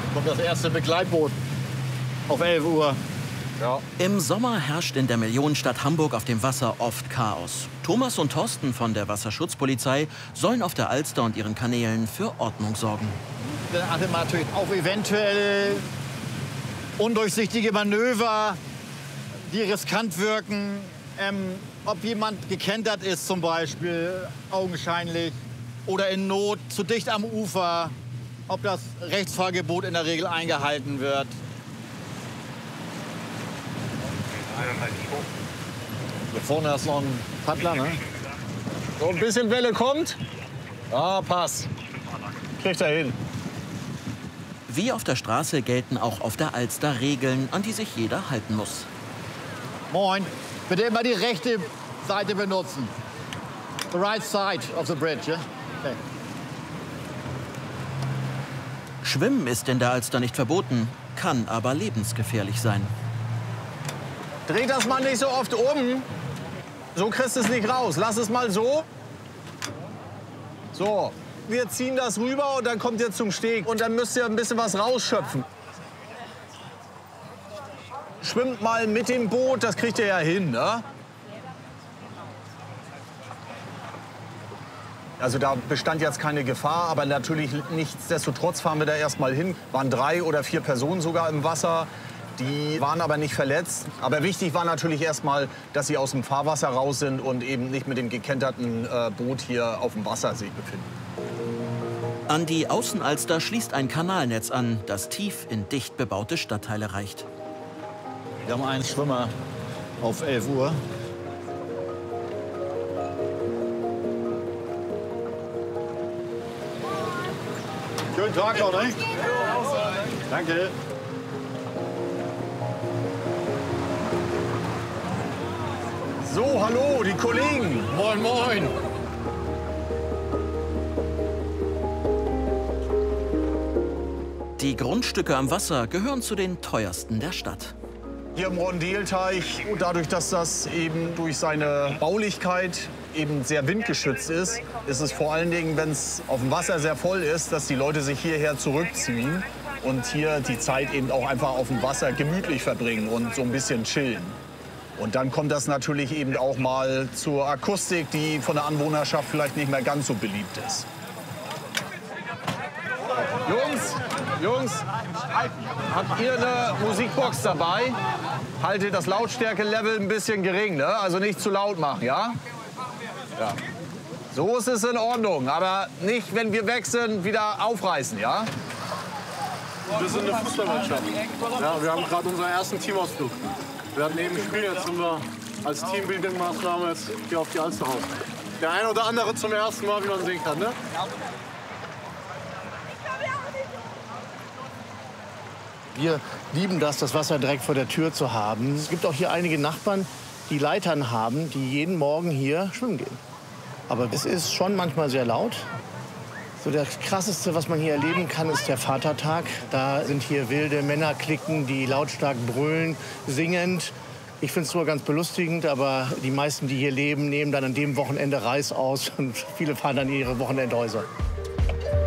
Kommt das erste Begleitboot auf 11 Uhr. Ja. Im Sommer herrscht in der Millionenstadt Hamburg auf dem Wasser oft Chaos. Thomas und Thorsten von der Wasserschutzpolizei sollen auf der Alster und ihren Kanälen für Ordnung sorgen. Dann achtet man natürlich auf eventuell undurchsichtige Manöver, die riskant wirken. Ob jemand gekentert ist zum Beispiel, augenscheinlich, oder in Not, zu dicht am Ufer, ob das Rechtsfahrgebot in der Regel eingehalten wird. Hier vorne ist noch ein Paddler, ne? So ein bisschen Welle kommt. Ah, passt. Kriegt er hin. Wie auf der Straße gelten auch auf der Alster Regeln, an die sich jeder halten muss. Moin. Bitte immer die rechte Seite benutzen. The right side of the bridge, yeah? Okay. Schwimmen ist in der Alster nicht verboten, kann aber lebensgefährlich sein. Dreh das mal nicht so oft um. So kriegst du es nicht raus. Lass es mal so. So, wir ziehen das rüber und dann kommt ihr zum Steg. Und dann müsst ihr ein bisschen was rausschöpfen. Schwimmt mal mit dem Boot, das kriegt ihr ja hin, ne? Also da bestand jetzt keine Gefahr, aber natürlich nichtsdestotrotz fahren wir da erst mal hin. Waren 3 oder 4 Personen sogar im Wasser. Die waren aber nicht verletzt. Aber wichtig war natürlich erst mal, dass sie aus dem Fahrwasser raus sind und eben nicht mit dem gekenterten Boot hier auf dem Wasser sich befinden. An die Außenalster schließt ein Kanalnetz an, das tief in dicht bebaute Stadtteile reicht. Wir haben einen Schwimmer auf 11 Uhr. Schönen Tag noch, ne? Danke. So, hallo, die Kollegen. Moin, moin. Die Grundstücke am Wasser gehören zu den teuersten der Stadt. Hier im Rondelteich, dadurch, dass das eben durch seine Baulichkeit eben sehr windgeschützt ist, ist es vor allen Dingen, wenn es auf dem Wasser sehr voll ist, dass die Leute sich hierher zurückziehen und hier die Zeit eben auch einfach auf dem Wasser gemütlich verbringen und so ein bisschen chillen. Und dann kommt das natürlich eben auch mal zur Akustik, die von der Anwohnerschaft vielleicht nicht mehr ganz so beliebt ist. Jungs, habt ihr eine Musikbox dabei? Haltet das Lautstärke-Level ein bisschen gering, ne? Also nicht zu laut machen, ja? Ja. So ist es in Ordnung, aber nicht, wenn wir weg sind, wieder aufreißen, ja? Wir sind eine Fußballmannschaft. Ja, wir haben gerade unseren ersten Teamausflug. Wir hatten eben ein Spiel, jetzt sind wir als Teambuilding-Maßnahme jetzt hier auf die Alster raus. Der eine oder andere zum ersten Mal, wie man sehen kann, ne? Wir lieben das Wasser direkt vor der Tür zu haben. Es gibt auch hier einige Nachbarn, die Leitern haben, die jeden Morgen hier schwimmen gehen. Aber es ist schon manchmal sehr laut. So das Krasseste, was man hier erleben kann, ist der Vatertag. Da sind hier wilde Männerklicken, die lautstark brüllen, singend. Ich finde es nur ganz belustigend, aber die meisten, die hier leben, nehmen dann an dem Wochenende Reis aus und viele fahren dann in ihre Wochenendhäuser.